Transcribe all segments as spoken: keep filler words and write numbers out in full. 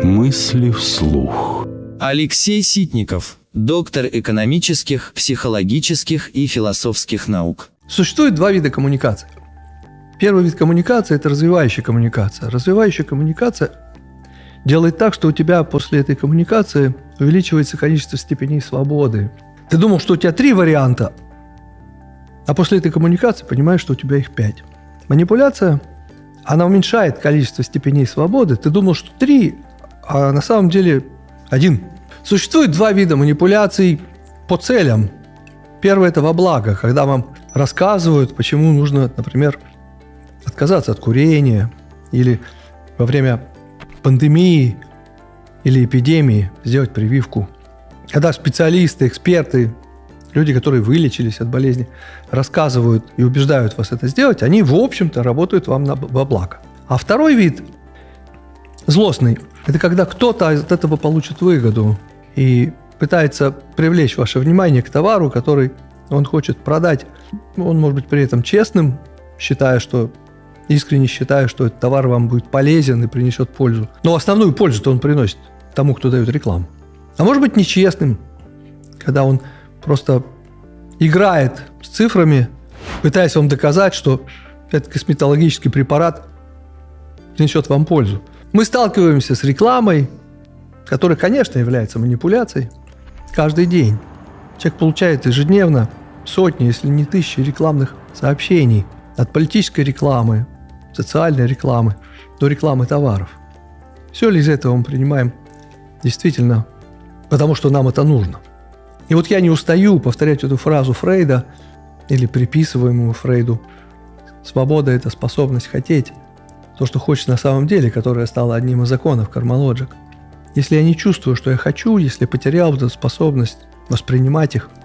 Мысли вслух. Алексей Ситников, доктор экономических, психологических и философских наук. Существует два вида коммуникации. Первый вид коммуникации – это развивающая коммуникация. Развивающая коммуникация делает так, что у тебя после этой коммуникации увеличивается количество степеней свободы. Ты думал, что у тебя три варианта, а после этой коммуникации понимаешь, что у тебя их пять. Манипуляция, она уменьшает количество степеней свободы. Ты думал, что три, а на самом деле один. Существует два вида манипуляций по целям. Первое – это во благо, когда вам рассказывают, почему нужно, например, отказаться от курения, или во время пандемии или эпидемии сделать прививку. Когда специалисты, эксперты, люди, которые вылечились от болезни, рассказывают и убеждают вас это сделать, они, в общем-то, работают вам на, во благо. А второй вид, злостный, это когда кто-то от этого получит выгоду и пытается привлечь ваше внимание к товару, который он хочет продать. Он может быть при этом честным, считая, что искренне считая, что этот товар вам будет полезен и принесет пользу. Но основную пользу-то он приносит тому, кто дает рекламу. А может быть нечестным, когда он просто играет с цифрами, пытаясь вам доказать, что этот косметологический препарат принесет вам пользу. Мы сталкиваемся с рекламой, которая, конечно, является манипуляцией, каждый день. Человек получает ежедневно сотни, если не тысячи рекламных сообщений от политической рекламы, социальной рекламы до рекламы товаров. Все ли из этого мы принимаем действительно, потому что нам это нужно? И вот я не устаю повторять эту фразу Фрейда или приписываемую Фрейду: свобода – это способность хотеть то, что хочешь на самом деле, которое стало одним из законов Karma Logic. Если я не чувствую, что я хочу, если потерял вот эту способность воспринимать их,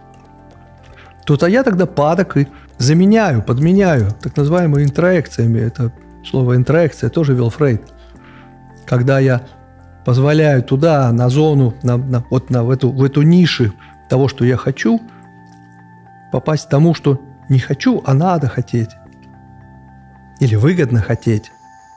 то-то я тогда падок и заменяю, подменяю так называемыми интроекциями. Это слово интроекция тоже ввел Фрейд. Когда я позволяю туда, на зону, на, на, вот на, в, эту, в эту нишу того, что я хочу, попасть к тому, что не хочу, а надо хотеть. Или выгодно хотеть.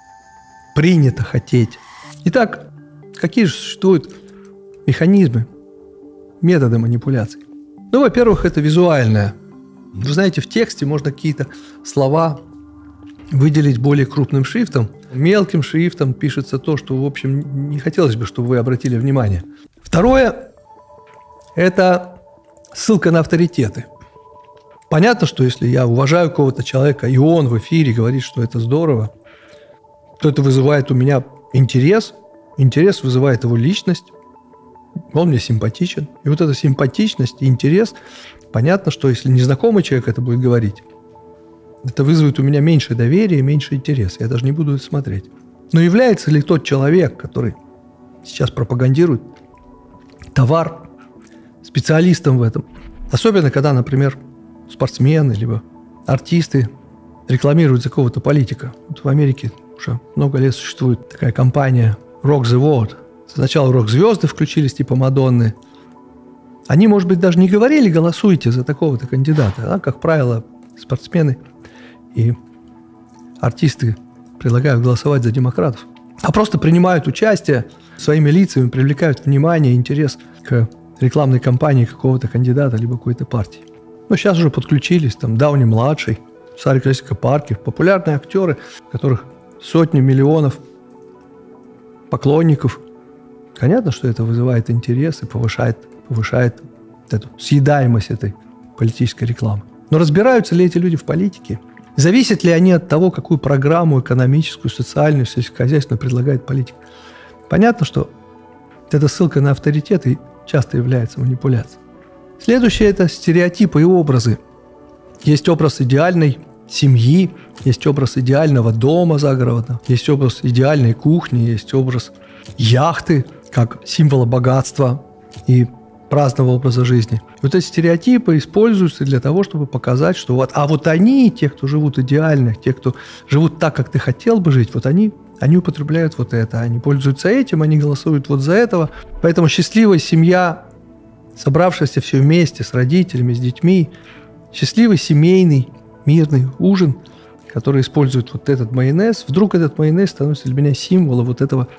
Принято хотеть. Итак, какие же существуют механизмы, методы манипуляций? Ну, во-первых, это визуальное. Вы знаете, в тексте можно какие-то слова выделить более крупным шрифтом. Мелким шрифтом пишется то, что, в общем, не хотелось бы, чтобы вы обратили внимание. Второе – это ссылка на авторитеты. Понятно, что если я уважаю кого-то человека, и он в эфире говорит, что это здорово, то это вызывает у меня интерес. Интерес вызывает его личность. Он мне симпатичен. И вот эта симпатичность и интерес, понятно, что если незнакомый человек это будет говорить, это вызовет у меня меньше доверия, меньше интереса. Я даже не буду это смотреть. Но является ли тот человек, который сейчас пропагандирует товар, специалистом в этом? Особенно, когда, например, спортсмены либо артисты рекламируют за какого-то политика. Вот в Америке уже много лет существует такая компания Rock the World. Сначала рок-звезды включились, типа Мадонны. Они, может быть, даже не говорили: голосуйте за такого-то кандидата. А, как правило, спортсмены и артисты предлагают голосовать за демократов. А просто принимают участие своими лицами, привлекают внимание и интерес к рекламной кампании какого-то кандидата либо какой-то партии. Но сейчас уже подключились там Дауни-младший, Сара Джессика Паркер, популярные актеры, у которых сотни миллионов поклонников. Понятно, что это вызывает интерес и повышает, повышает эту съедаемость этой политической рекламы. Но разбираются ли эти люди в политике? Зависят ли они от того, какую программу экономическую, социальную, сельскохозяйственную предлагает политик? Понятно, что эта ссылка на авторитеты часто является манипуляцией. Следующее – это стереотипы и образы. Есть образ идеальной семьи, есть образ идеального дома загородного, есть образ идеальной кухни, есть образ яхты как символа богатства и праздного образа жизни. И вот эти стереотипы используются для того, чтобы показать, что вот, а вот они, те, кто живут идеально, те, кто живут так, как ты хотел бы жить, вот они, они употребляют вот это, они пользуются этим, они голосуют вот за этого. Поэтому счастливая семья, собравшаяся все вместе с родителями, с детьми, счастливый семейный мирный ужин, который использует вот этот майонез, вдруг этот майонез становится для меня символом вот этого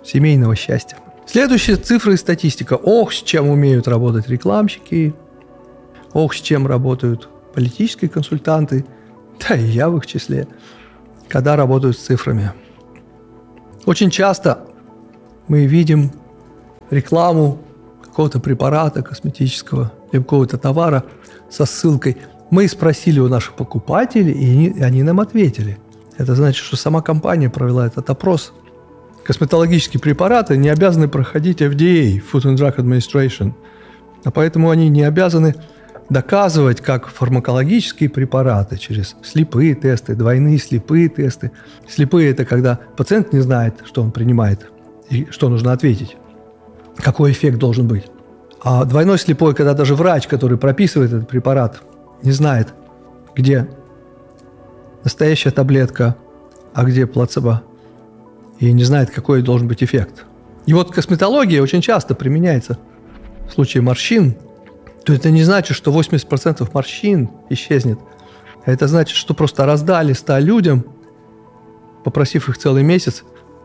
семейного счастья. Следующие цифры и статистика. Ох, с чем умеют работать рекламщики, ох, с чем работают политические консультанты, да и я в их числе, когда работают с цифрами. Очень часто мы видим рекламу какого-то препарата косметического или какого-то товара со ссылкой. Мы спросили у наших покупателей, и они, они нам ответили. Это значит, что сама компания провела этот опрос. Косметологические препараты не обязаны проходить эф ди эй, Food and Drug Administration, а поэтому они не обязаны доказывать, как фармакологические препараты через слепые тесты, двойные слепые тесты. Слепые – это когда пациент не знает, что он принимает и что нужно ответить, какой эффект должен быть. А двойной слепой, когда даже врач, который прописывает этот препарат, не знает, где настоящая таблетка, а где плацебо, и не знает, какой должен быть эффект. И вот косметология очень часто применяется в случае морщин. То это не значит, что восемьдесят процентов морщин исчезнет. Это значит, что просто раздали ста людям, попросив их целый месяц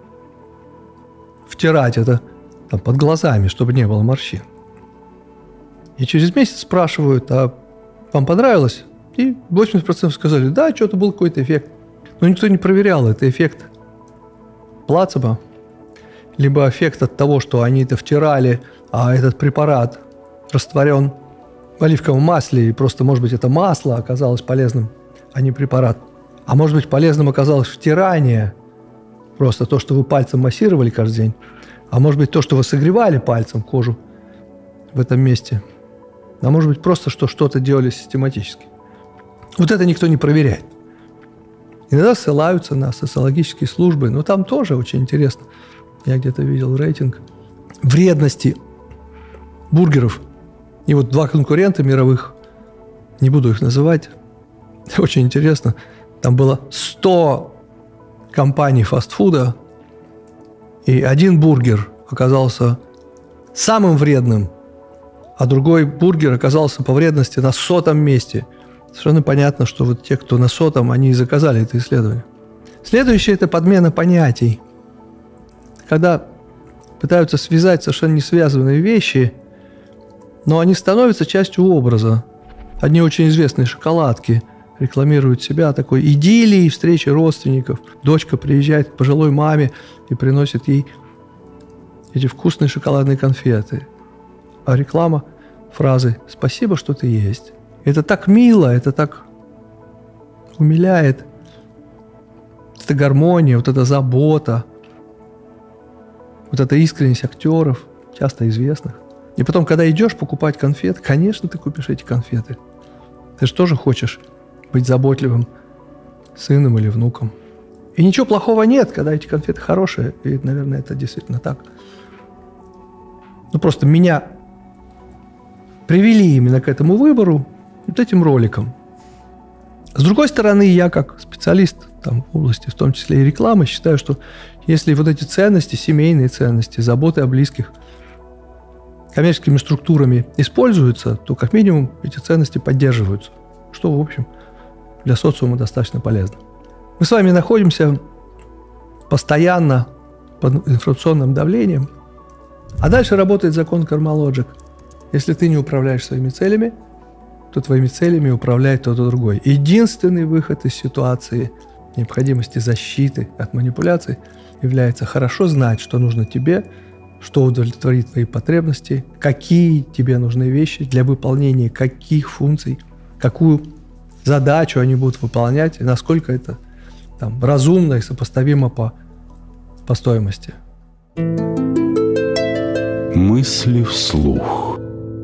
втирать это там, под глазами, чтобы не было морщин. И через месяц спрашивают, а вам понравилось? И восемьдесят процентов сказали, да, что-то был какой-то эффект. Но никто не проверял, это эффект плацебо, либо эффект от того, что они это втирали, а этот препарат растворен в оливковом масле, и просто, может быть, это масло оказалось полезным, а не препарат. А может быть, полезным оказалось втирание, просто то, что вы пальцем массировали каждый день, а может быть, то, что вы согревали пальцем кожу в этом месте, а может быть, просто, что что-то делали систематически. Вот это никто не проверяет. Иногда ссылаются на социологические службы, но там тоже очень интересно. Я где-то видел рейтинг вредности бургеров. И вот два конкурента мировых, не буду их называть, очень интересно, там было сто компаний фастфуда, и один бургер оказался самым вредным, а другой бургер оказался по вредности на сотом месте. Совершенно понятно, что вот те, кто на сотом, они и заказали это исследование. Следующее – это подмена понятий. Когда пытаются связать совершенно не связанные вещи, но они становятся частью образа. Одни очень известные шоколадки рекламируют себя такой идиллией встречи родственников. Дочка приезжает к пожилой маме и приносит ей эти вкусные шоколадные конфеты. А реклама фразы «Спасибо, что ты есть». Это так мило, это так умиляет. Вот эта гармония, вот эта забота, вот эта искренность актеров, часто известных. И потом, когда идешь покупать конфеты, конечно, ты купишь эти конфеты. Ты же тоже хочешь быть заботливым сыном или внуком. И ничего плохого нет, когда эти конфеты хорошие. И, наверное, это действительно так. Ну, просто меня привели именно к этому выбору, вот этим роликом. С другой стороны, я как специалист там, в области, в том числе и рекламы, считаю, что если вот эти ценности, семейные ценности, заботы о близких, коммерческими структурами используются, то как минимум эти ценности поддерживаются, что, в общем, для социума достаточно полезно. Мы с вами находимся постоянно под информационным давлением, а дальше работает закон Karma-Logic. Если ты не управляешь своими целями, то твоими целями управляет тот и другой. Единственный выход из ситуации необходимости защиты от манипуляций является хорошо знать, что нужно тебе, что удовлетворит твои потребности, какие тебе нужны вещи для выполнения каких функций, какую задачу они будут выполнять, и насколько это там, разумно и сопоставимо по, по стоимости. Мысли вслух.